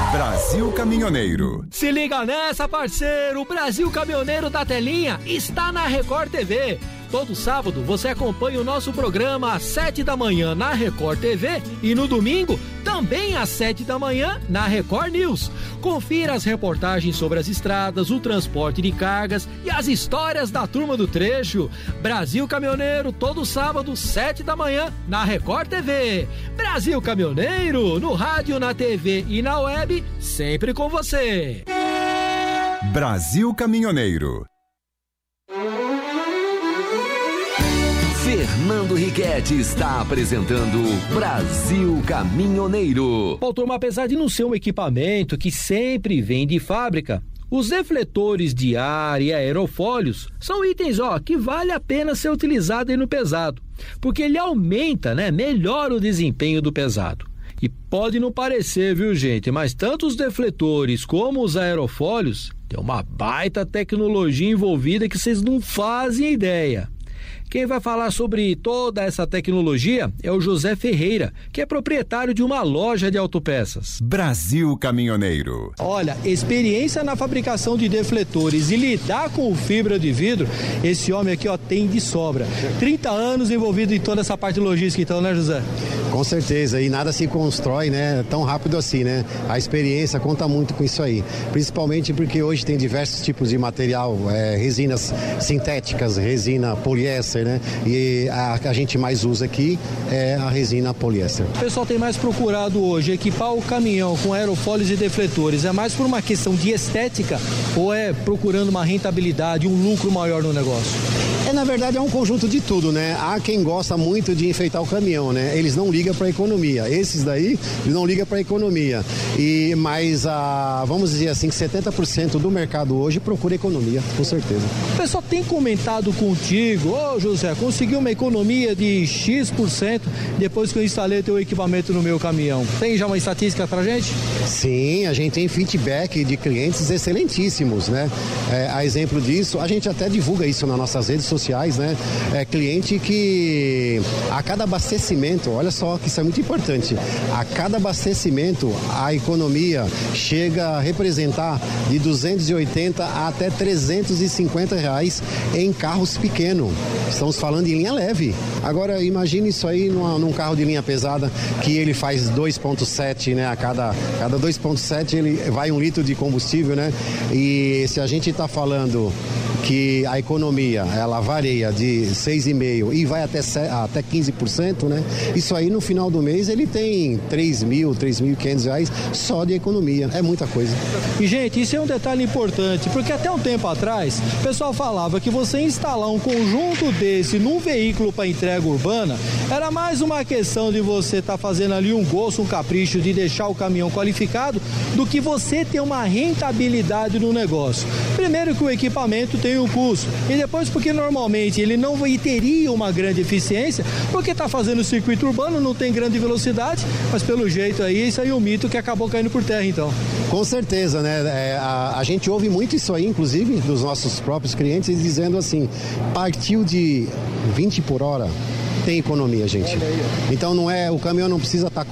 Brasil Caminhoneiro. Se liga nessa, parceiro! O Brasil Caminhoneiro da Telinha está na Record TV. Todo sábado você acompanha o nosso programa às 7 da manhã na Record TV e no domingo também às 7 da manhã na Record News. Confira as reportagens sobre as estradas, o transporte de cargas e as histórias da turma do trecho. Brasil Caminhoneiro, todo sábado, 7 da manhã na Record TV. Brasil Caminhoneiro, no rádio, na TV e na web, sempre com você. Brasil Caminhoneiro. Fernando Riquetti está apresentando Brasil Caminhoneiro. Bom, turma, apesar de não ser um equipamento que sempre vem de fábrica, os defletores de ar e aerofólios são itens, que vale a pena ser utilizado aí no pesado, porque ele aumenta, melhora o desempenho do pesado. E pode não parecer, viu, gente, mas tanto os defletores como os aerofólios tem uma baita tecnologia envolvida que vocês não fazem ideia. Quem vai falar sobre toda essa tecnologia é o José Ferreira, que é proprietário de uma loja de autopeças. Brasil Caminhoneiro. Olha, experiência na fabricação de defletores e lidar com fibra de vidro, esse homem aqui, tem de sobra. 30 anos envolvido em toda essa parte logística, então, né, José? Com certeza, e nada se constrói, tão rápido assim, A experiência conta muito com isso aí, principalmente porque hoje tem diversos tipos de material, resinas sintéticas, resina poliéster, E a gente mais usa aqui é a resina poliéster. O pessoal tem mais procurado hoje equipar o caminhão com aerofólios e defletores, é mais por uma questão de estética ou é procurando uma rentabilidade, um lucro maior no negócio? Na verdade é um conjunto de tudo, Há quem gosta muito de enfeitar o caminhão, Eles não ligam para a economia. Esses daí, eles não ligam para a economia. Mas vamos dizer assim que 70% do mercado hoje procura economia, com certeza. O pessoal tem comentado contigo, José, consegui uma economia de X% depois que eu instalei teu equipamento no meu caminhão. Tem já uma estatística pra gente? Sim, a gente tem feedback de clientes excelentíssimos, A exemplo disso, a gente até divulga isso nas nossas redes sociais, Cliente que a cada abastecimento, olha só que isso é muito importante, a cada abastecimento a economia chega a representar de 280 até 350 reais em carros pequenos. Estamos falando de linha leve. Agora imagine isso aí num carro de linha pesada que ele faz 2.7, A cada 2.7 ele vai 1 litro de combustível, E se a gente está falando que a economia ela varia de 6,5% e vai até 15%, Isso aí no final do mês ele tem 3.500 reais só de economia. É muita coisa. E gente, isso é um detalhe importante, porque até um tempo atrás o pessoal falava que você instalar um conjunto desse num veículo para entrega urbana era mais uma questão de você estar fazendo ali um gosto, um capricho de deixar o caminhão qualificado do que você ter uma rentabilidade no negócio. Primeiro que o equipamento tem um custo e depois porque normalmente ele não teria uma grande eficiência porque está fazendo circuito urbano, não tem grande velocidade, mas pelo jeito aí, isso aí é um mito que acabou caindo por terra então. Com certeza, a gente ouve muito isso aí, inclusive dos nossos próprios clientes dizendo assim, partiu de 20 por hora, tem economia, gente. Então o caminhão não precisa estar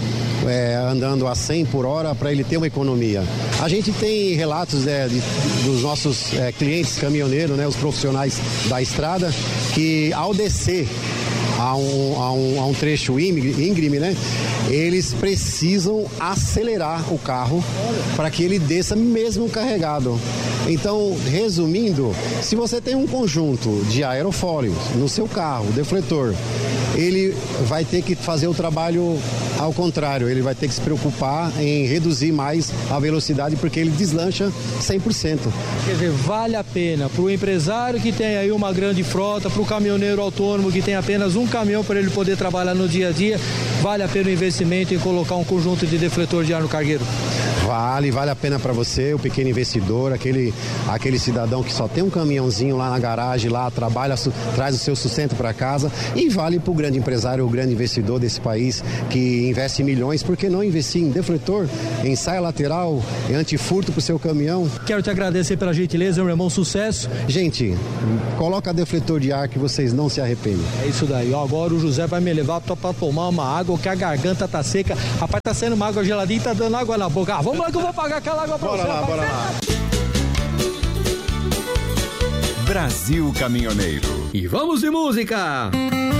andando a 100 por hora para ele ter uma economia. A gente tem relatos dos nossos clientes caminhoneiros, os profissionais da estrada, que ao descer a um trecho íngreme, eles precisam acelerar o carro para que ele desça mesmo carregado. Então, resumindo, se você tem um conjunto de aerofólios no seu carro, defletor, ele vai ter que fazer o trabalho ao contrário, ele vai ter que se preocupar em reduzir mais a velocidade porque ele deslancha 100%. Quer dizer, vale a pena para o empresário que tem aí uma grande frota, para o caminhoneiro autônomo que tem apenas um caminhão para ele poder trabalhar no dia a dia, vale a pena o investimento em colocar um conjunto de defletor de ar no cargueiro? Vale a pena para você, o pequeno investidor, aquele cidadão que só tem um caminhãozinho lá na garagem, lá trabalha, traz o seu sustento para casa, e vale para o grande empresário, o grande investidor desse país que investe milhões. Por que não investir em defletor, em saia lateral, em antifurto para o seu caminhão? Quero te agradecer pela gentileza, meu irmão, sucesso. Gente, coloca defletor de ar que vocês não se arrependem. É isso daí, agora o José vai me levar para tomar uma água, que a garganta tá seca. Rapaz, tá saindo uma água geladinha e tá dando água na boca. Vamos embora que eu vou pagar aquela água pra você. Bora lá. Brasil Caminhoneiro. E vamos de música!